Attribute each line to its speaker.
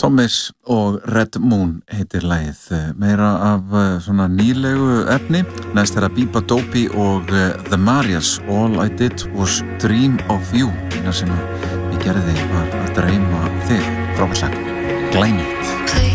Speaker 1: Thomas og Red Moon heitir lagið. Meira af svona nýlegu efni. Næst er að Biba Dopey og The Marias. All I did was dream of you. Eina sem ég gerði var að dreyma þig. Frábært lag. Glænýtt.